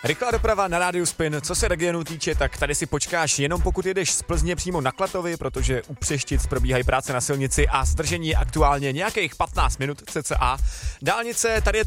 Rychlá doprava na rádiu Spin. Co se regionu týče, tak tady si počkáš jenom pokud jedeš z Plzně přímo na Klatovy, protože u Přeštic probíhají práce na silnici a zdržení je aktuálně nějakých 15 minut cca. Dálnice, tady je